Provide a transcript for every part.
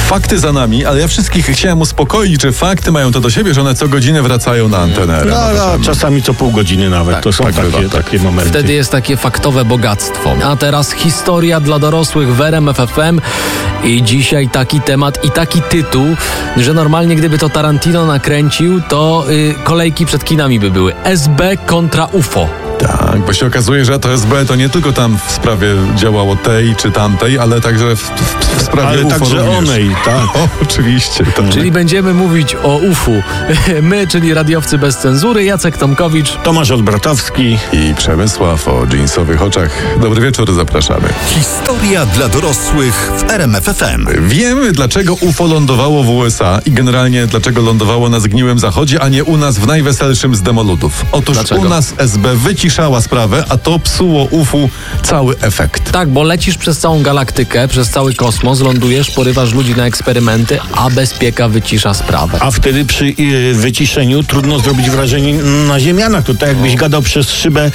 Fakty za nami, ale ja wszystkich chciałem uspokoić, że fakty mają to do siebie, że one co godzinę wracają na antenę. No, czasami co pół godziny nawet. Tak, to są takie momenty. Wtedy jest takie faktowe bogactwo. A teraz historia dla dorosłych w RMF FM i dzisiaj taki temat i taki tytuł, że normalnie gdyby to Tarantino nakręcił, to kolejki przed kinami by były. SB kontra UFO. Tak, bo się okazuje, że to SB to nie tylko tam w sprawie działało tej czy tamtej, ale także w sprawie ale UFO także również. onej, tak. O, oczywiście. Tak. Czyli będziemy mówić o UFO. My, czyli radiowcy bez cenzury, Jacek Tomkowicz, Tomasz Olbratowski I Przemysław o dżinsowych oczach. Dobry wieczór, zapraszamy. Historia dla dorosłych w RMF FM. Wiemy, dlaczego UFO lądowało w USA i generalnie dlaczego lądowało na zgniłym zachodzie, a nie u nas w najweselszym z demoludów. Otóż Dlaczego? u nas SB wyciszała sprawę, a to psuło UFO cały efekt. tak, bo lecisz przez całą galaktykę, przez cały kosmos, lądujesz, porywasz ludzi na eksperymenty, a bezpieka wycisza sprawę. A wtedy przy wyciszeniu trudno zrobić wrażenie na ziemianach. To tak jakbyś gadał przez szybę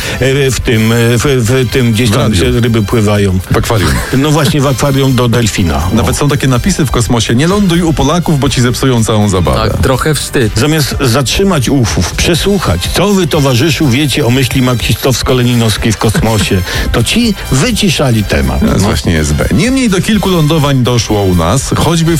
w tym gdzieś W tam radiu. gdzie ryby pływają. W akwarium. No właśnie w akwarium do delfina. No. Nawet są takie napisy w kosmosie: nie ląduj u Polaków, bo ci zepsują całą zabawę. Tak, trochę wstyd. Zamiast zatrzymać UFów, przesłuchać, co wy, towarzyszu, wiecie o myśli marksistowsko-leninowskiej w kosmosie, to ci wyciszali temat. To jest właśnie SB. Niemniej do kilku lądowań doszło u nas, choćby w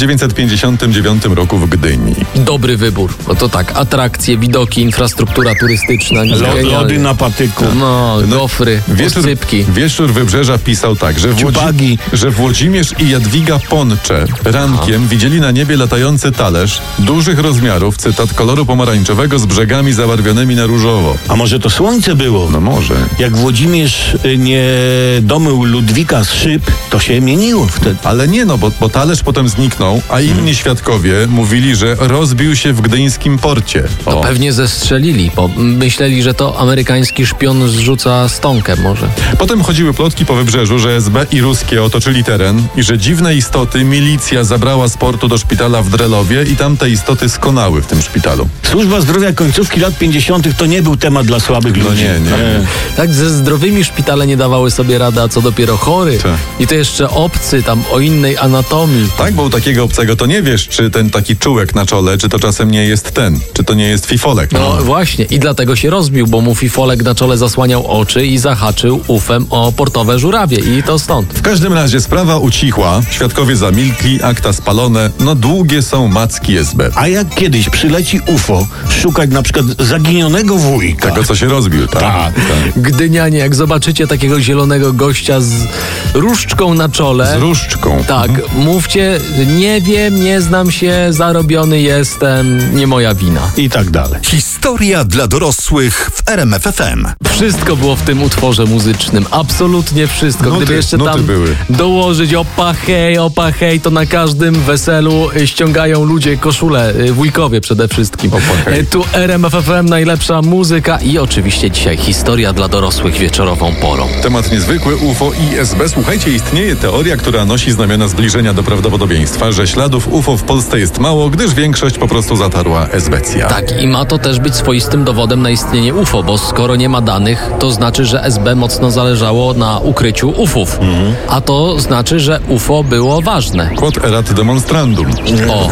1959 roku w Gdyni. Dobry wybór. No to tak, atrakcje, widoki, infrastruktura turystyczna. Lody na patyku. No, gofry, oscypki. Wieczór Wybrzeża pisał tak, Ciupagi. że Włodzimierz i Jadwiga Poncze rankiem widzieli na niebie latający talerz dużych rozmiarów, cytat, koloru pomarańczowego z brzegami zabarwionymi na różowo. A może to słońce było? No może. Jak Włodzimierz nie domył Ludwika z szyb, to się mieniło wtedy. Ale nie no, bo talerz potem zniknął, a inni świadkowie mówili, że rozbił się w gdyńskim porcie. To pewnie zestrzelili, bo myśleli, że to amerykański szpion zrzuca stonkę może. Potem chodziły plotki po wybrzeżu, że SB i ruskie otoczyli teren i że dziwne istoty milicja zabrała z portu do szpitala w Drelowie i tam te istoty skonały w tym szpitalu. Służba zdrowia końcówki lat 50. to nie był temat dla słabych ludzi. nie. Tak, ze zdrowymi szpitale nie dawały sobie rady, a co dopiero chory. Tak. I to jeszcze obcy, tam o innej anatomii. Tak, bo u takiego obcego to nie wiesz, czy ten taki czułek na czole, czy to czasem nie jest ten, czy to nie jest fifolek. No właśnie, i dlatego się rozbił, bo mu fifolek na czole zasłaniał oczy i zahaczył ufem o portowe żurawie. I to stąd. W każdym razie sprawa ucichła, świadkowie zamilkli, akta spalone, no długie są macki SB. A jak kiedyś przyleci UFO szukać na przykład zaginionego wujka. Tego, co się rozbił, tak? Tak. Gdynianie, jak zobaczycie takiego zielonego gościa z różdżką na czole. Z różdżką. Tak, mówcie, nie wiem, nie znam się, zarobiony jestem, nie moja wina. I tak dalej. Historia dla dorosłych w RMF FM. Wszystko było w tym utworze muzycznym, absolutnie wszystko. Gdyby jeszcze nuty tam były. dołożyć opa hej, to na każdym weselu ściągają ludzie koszule, wujkowie przede wszystkim. Opa hej. Tu RMF FM, najlepsza muzyka i oczywiście dzisiaj historia dla dorosłych wieczorową porą. Temat niezwykły, UFO i SB. Słuchajcie, istnieje teoria, która nosi znamiona zbliżenia do prawdopodobieństwa, że śladów UFO w Polsce jest mało, gdyż większość po prostu zatarła esbecja. Tak, i ma to też być swoistym dowodem na istnienie UFO, bo skoro nie ma danych, to znaczy, że SB mocno zależało na ukryciu UFów. A to znaczy, że UFO było ważne. Quod erat demonstrandum. O,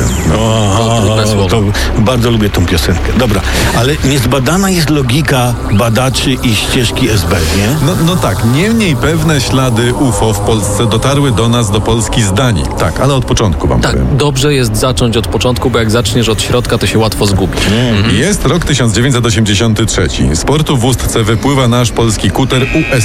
to trudne słowo. To bardzo lubię tą piosenkę. Dobra, ale niezbadana jest logika badaczy i ścieżki SB, nie? No tak, niemniej pewne ślady UFO w Polsce dotarły do nas, do Polski z Danii. Tak, ale od początku wam powiem. Tak, dobrze jest zacząć od początku, bo jak zaczniesz od środka, to się łatwo zgubić. Jest rok 1983. Z portu w Ustce wypływa nasz polski kuter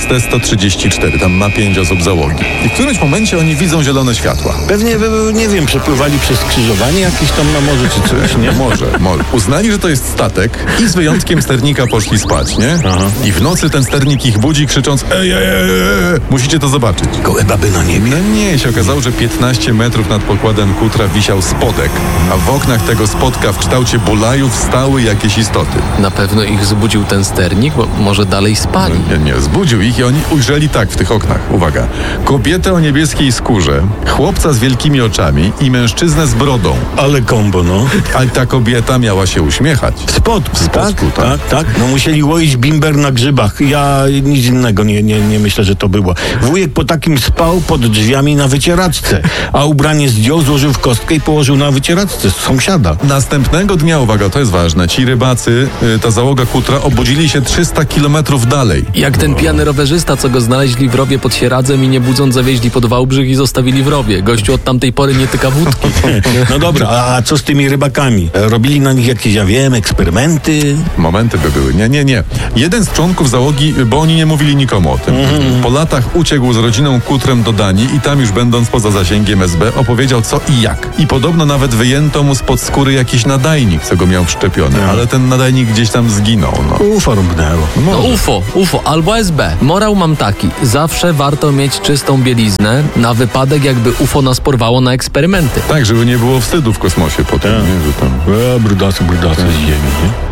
UST-134. Tam ma 5 osób załogi. I w którymś momencie oni widzą zielone światła. Pewnie, nie wiem, przepływali przez skrzyżowanie jakieś tam na morzu czy coś, nie? Może. Uznali, że to jest statek i z wyjątkiem sternika poszli spać, nie? Aha. I w nocy ten sternik ich budzi, krzycząc ej, musicie to zobaczyć. Gołe baby na niebie. No nie, się okazało, że 15 metrów nad pokładem kutra wisiał spodek, a w oknach tego spodka w kształcie bulajów stały jakieś istoty. Na pewno ich zbudził ten sternik, bo może dalej spali. Nie, zbudził ich i oni ujrzeli tak w tych oknach. Uwaga. Kobietę o niebieskiej skórze, chłopca z wielkimi oczami i mężczyznę z brodą. Ale kombo, no. Ale ta kobieta miała się uśmiechać. Spodku, Spodku, tak. No musieli łoić bimber na grzybach. Ja nic innego nie myślę, że to było. Wujek po takim spał pod drzwiami na wycieraczce, a ubranie zdjął, złożył w kostkę i położył na wycieraczce sąsiada. Następnego dnia, uwaga, to jest ważne, ci rybacy, ta załoga kutra obudzili się 300 kilometrów dalej. Jak ten pijany rowerzysta, co go znaleźli w rowie pod Sieradzem i nie budząc zawieźli pod Wałbrzych i zostawili w rowie. Gościu od tamtej pory nie tyka wódki. No dobra, a co z tymi rybakami? Robili na nich jakieś, ja wiem, eksperymenty? Momenty by były. Nie. Jeden z członków załogi, bo oni nie mówili nikomu o tym, po latach uciekł z rodziną kutrem do Danii i tam już będąc poza zasięgiem SB opowiedział co i jak. I podobno nawet wyjęto mu spod skóry jakiś nadajnik, co go miał wszczepiony, ale ten nadajnik gdzieś tam zginął. No. UFO rąbnęło. No UFO albo SB. Morał mam taki. Zawsze warto mieć czystą bieliznę na wypadek, jakby UFO nas porwało na eksperymenty. Tak, żeby nie było wstydu w kosmosie potem, nie? Że tam... Brudasy z ziemi, nie?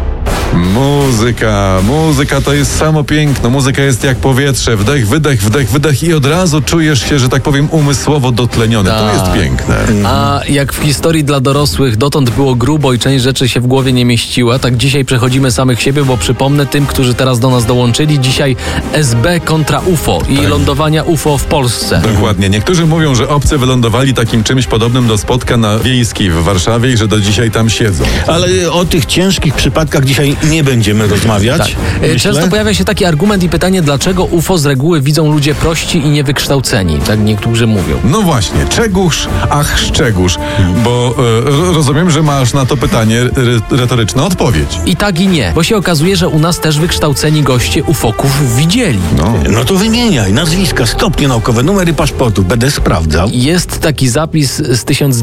Muzyka to jest samo piękno. Muzyka jest jak powietrze. Wdech, wydech i od razu czujesz się, że tak powiem, umysłowo dotleniony. To jest piękne. A jak w historii dla dorosłych dotąd było grubo i część rzeczy się w głowie nie mieściła, tak dzisiaj przechodzimy samych siebie, bo przypomnę tym, którzy teraz do nas dołączyli, dzisiaj SB kontra UFO i lądowania UFO w Polsce. Dokładnie. Niektórzy mówią, że obcy wylądowali takim czymś podobnym do spotka na Wiejskiej w Warszawie i że do dzisiaj tam siedzą. Ale o tych ciężkich przypadkach dzisiaj nie będziemy rozmawiać. Tak. Myślę? Często pojawia się taki argument i pytanie, dlaczego UFO z reguły widzą ludzie prości i niewykształceni. Tak niektórzy mówią. No właśnie, czegóż, ach szczegóż, bo rozumiem, że masz na to pytanie retoryczną odpowiedź. I tak i nie, bo się okazuje, że u nas też wykształceni goście ufoków widzieli. No to wymieniaj nazwiska, stopnie naukowe, numery paszportów, będę sprawdzał. Jest taki zapis z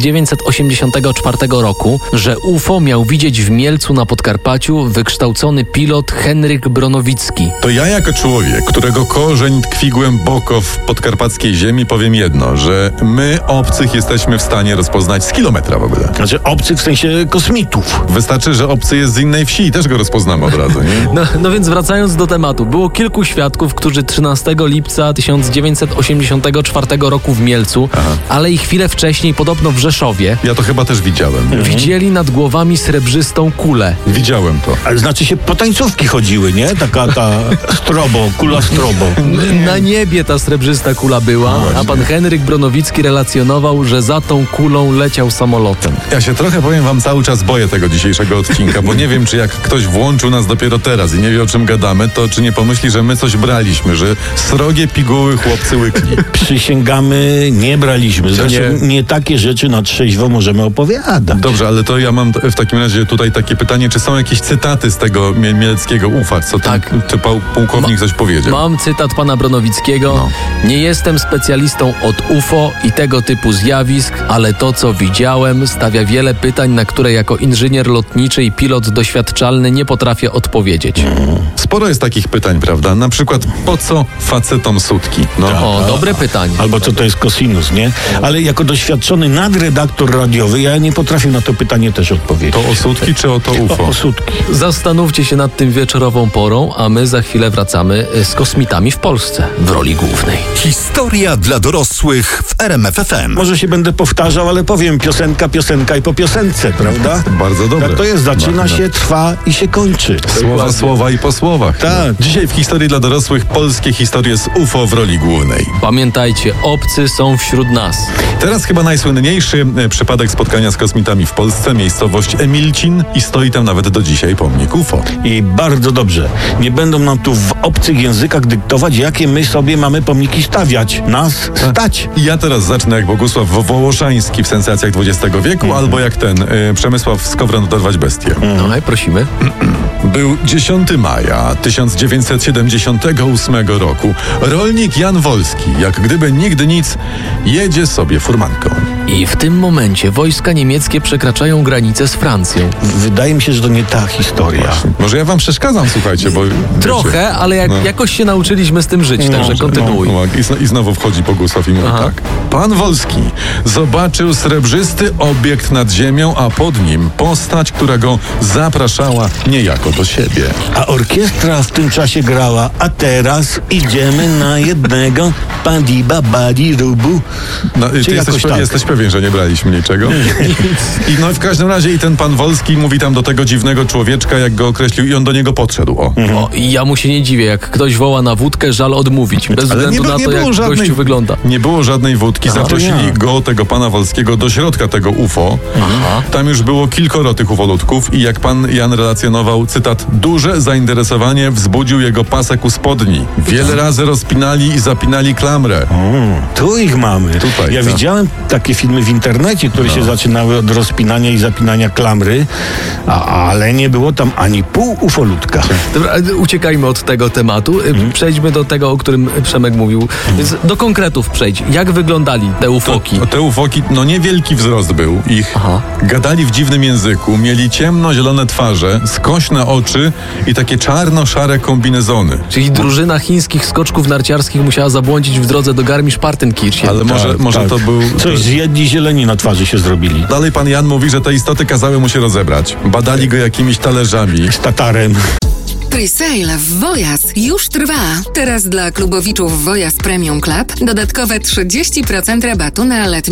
1984 roku, że UFO miał widzieć w Mielcu na Podkarpaciu wykształcony pilot Henryk Bronowicki. To ja jako człowiek, którego korzeń tkwi głęboko w podkarpackiej ziemi, powiem jedno, że my obcych jesteśmy w stanie rozpoznać z kilometra w ogóle. Znaczy obcych w sensie kosmitów. Wystarczy, że obcy jest z innej wsi i też go rozpoznamy od razu, nie? No więc wracając do tematu. Było kilku świadków, którzy 13 lipca 1984 roku w Mielcu, ale i chwilę wcześniej podobno w Rzeszowie, Ja to chyba też widziałem. widzieli nad głowami srebrzystą kulę. Widziałem to. Ale znaczy się po tańcówki chodziły, nie? Taka ta strobo, kula strobo. Na niebie ta srebrzysta kula była, a pan Henryk Bronowicki relacjonował, że za tą kulą leciał samolotem. Ja się trochę, powiem wam, cały czas boję tego dzisiejszego odcinka, bo nie wiem, czy jak ktoś włączył nas dopiero teraz i nie wie, o czym gadamy, to czy nie pomyśli, że my coś braliśmy, że srogie piguły chłopcy łykli. Przysięgamy, nie braliśmy. Zresztą nie takie rzeczy na trzeźwo możemy opowiadać. Dobrze, ale to ja mam w takim razie tutaj takie pytanie, czy są jakieś cytaty z tego mieleckiego UFA, co ten pułkownik coś powiedział? Mam cytat pana Bronowickiego. No. Nie jestem specjalistą od UFO i tego typu zjawisk, ale to, co widziałem, stawia wiele pytań, na które jako inżynier lotniczy i pilot doświadczalny nie potrafię odpowiedzieć. Sporo jest takich pytań, prawda? Na przykład, po co facetom sutki? No. O, dobre pytanie. Albo co to jest kosinus, nie? Ale jako doświadczony nadredaktor radiowy ja nie potrafię na to pytanie też odpowiedzieć. To o sutki czy o to UFO? O sutki. Zastanówcie się nad tym wieczorową porą, a my za chwilę wracamy z kosmitami w Polsce w roli głównej. Historia dla dorosłych w RMF FM. Może się będę powtarzał, ale powiem piosenka i po piosence, prawda? Bardzo dobre. Tak to jest, zaczyna się, trwa i się kończy. Słowa i po słowach. Tak. Dzisiaj w historii dla dorosłych polskie historie z UFO w roli głównej. Pamiętajcie, obcy są wśród nas. Teraz chyba najsłynniejszy przypadek spotkania z kosmitami w Polsce, miejscowość Emilcin i stoi tam nawet do dzisiaj pomnik UFO. I bardzo dobrze. Nie będą nam tu w obcych językach dyktować, jakie my sobie mamy pomniki stawiać. Nas stać. I ja teraz zacznę jak Bogusław Wołoszański w sensacjach XX wieku, albo jak ten Przemysław Skowron dorwać bestię. No i prosimy. Był 10 maja 1978 roku. Rolnik Jan Wolski, jak gdyby nigdy nic, jedzie sobie furmanką. I w tym momencie wojska niemieckie przekraczają granicę z Francją. Wydaje mi się, że to nie ta historia. Może ja wam przeszkadzam, słuchajcie, bo... Trochę, ale jakoś się nauczyliśmy z tym żyć, także kontynuuj. I znowu wchodzi Bogusław i mówi tak. Pan Wolski zobaczył srebrzysty obiekt nad ziemią, a pod nim postać, która go zapraszała niejako do siebie. A orkiestra w tym czasie grała, a teraz idziemy na jednego, padi babadi rubu. No, ty jakoś tak. jesteś pewien, pewien, że nie braliśmy niczego. I no w każdym razie i ten pan Wolski mówi tam do tego dziwnego człowieczka, jak go określił, i on do niego podszedł. O, i ja mu się nie dziwię, jak ktoś woła na wódkę, żal odmówić. Bez względu na to, jak gościu wygląda. Nie było żadnej wódki. Zaprosili go, tego pana Wolskiego, do środka tego UFO. Tam już było kilkoro tych ufolutków i jak pan Jan relacjonował, cytat, duże zainteresowanie wzbudził jego pasek u spodni. Wiele razy rozpinali i zapinali klamrę. Tu ich mamy. Tutaj, ja widziałem takie filmy w internecie, które się zaczynały od rozpinania i zapinania klamry, ale nie było tam ani pół ufolutka. Dobra, uciekajmy od tego tematu. Przejdźmy do tego, o którym Przemek mówił. Więc do konkretów przejdź. Jak wyglądali te ufoki? Te ufoki, no niewielki wzrost był ich. Gadali w dziwnym języku, mieli ciemnozielone twarze, skośne oczy i takie czarno-szare kombinezony. Czyli drużyna chińskich skoczków narciarskich musiała zabłądzić w drodze do Garmisch-Partenkirchen. Ale może to był... Coś zjedli, zieleni na twarzy się zrobili. Dalej pan Jan mówi, że te istoty kazały mu się rozebrać. Badali go jakimiś talerzami. Z tatarem. Presale w Wojas już trwa. Teraz dla klubowiczów Wojas Premium Club dodatkowe 30% rabatu na letnie